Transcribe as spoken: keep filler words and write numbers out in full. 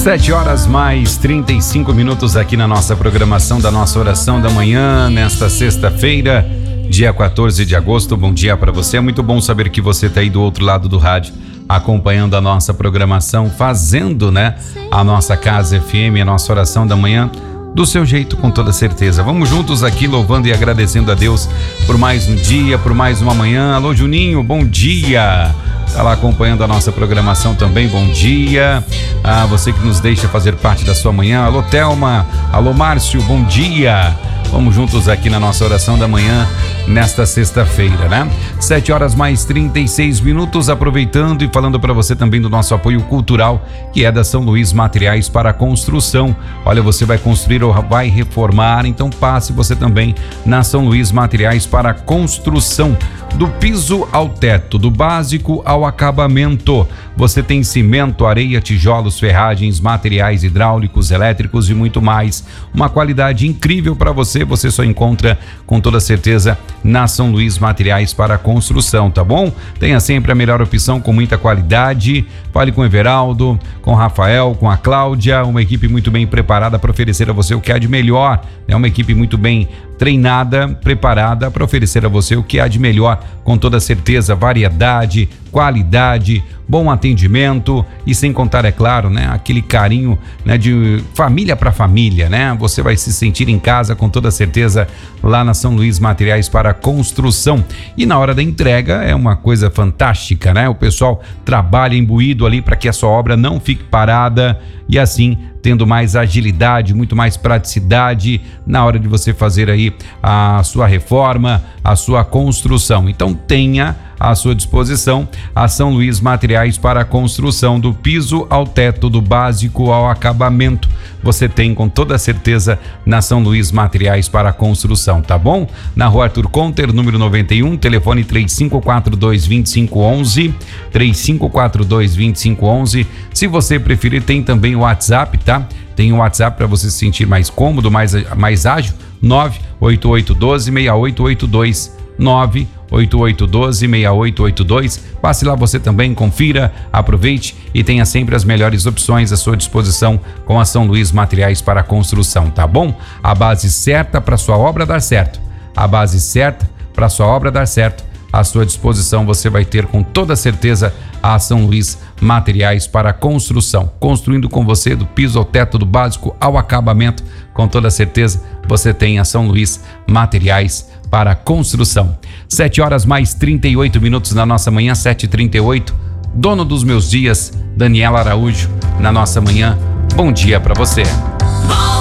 Sete horas mais trinta e cinco minutos aqui na nossa programação da nossa oração da manhã, nesta sexta-feira, dia quatorze de agosto. Bom dia para você, é muito bom saber que você está aí do outro lado do rádio, acompanhando a nossa programação, fazendo, né, a nossa Casa F M, a nossa oração da manhã, do seu jeito, com toda certeza. Vamos juntos aqui louvando e agradecendo a Deus por mais um dia, por mais uma manhã. Alô, Juninho, bom dia! Está lá acompanhando a nossa programação também, bom dia. Ah, você que nos deixa fazer parte da sua manhã. Alô, Thelma, alô, Márcio, bom dia. Vamos juntos aqui na nossa oração da manhã, nesta sexta-feira, né? Sete horas mais trinta e seis minutos, aproveitando e falando para você também do nosso apoio cultural, que é da São Luís Materiais para a Construção. Olha, você vai construir ou vai reformar, então passe você também na São Luís Materiais para a Construção. Do piso ao teto, do básico ao acabamento, você tem cimento, areia, tijolos, ferragens, materiais hidráulicos, elétricos e muito mais. Uma qualidade incrível para você, você só encontra com toda certeza na São Luís Materiais para a Construção, tá bom? Tenha sempre a melhor opção com muita qualidade. Fale com o Everaldo, com o Rafael, com a Cláudia, uma equipe muito bem preparada para oferecer a você o que há de melhor. É uma equipe muito bem treinada, preparada para oferecer a você o que há de melhor, com toda certeza, variedade, qualidade, bom atendimento e sem contar, é claro, né, aquele carinho, né, de família para família, né? Você vai se sentir em casa com toda certeza lá na São Luís Materiais para a Construção. E na hora da entrega é uma coisa fantástica, né? O pessoal trabalha imbuído ali para que a sua obra não fique parada e assim tendo mais agilidade, muito mais praticidade na hora de você fazer aí a sua reforma, a sua construção. Então tenha à sua disposição a São Luís Materiais para a Construção, do piso ao teto, do básico ao acabamento. Você tem com toda certeza na São Luís Materiais para a Construção, tá bom? Na Rua Arthur Conter, número noventa e um, telefone três cinco quatro dois, dois cinco um um, três cinco quatro dois, dois cinco um um. Se você preferir, tem também o WhatsApp, tá? Tem o WhatsApp para você se sentir mais cômodo, mais, mais ágil, nove oito oito um dois, seis oito oito dois, nove oito oito um dois, seis oito oito dois. Passe lá você também, confira, aproveite e tenha sempre as melhores opções à sua disposição com a São Luís Materiais para a Construção, tá bom? A base certa para sua obra dar certo. A base certa para sua obra dar certo. À sua disposição você vai ter com toda certeza a São Luís Materiais para a Construção, construindo com você do piso ao teto, do básico ao acabamento. Com toda certeza você tem a São Luís Materiais para a Construção. Sete horas mais trinta e oito minutos na nossa manhã, sete e trinta e oito. Dono dos meus dias, Daniela Araújo, na nossa manhã. Bom dia para você.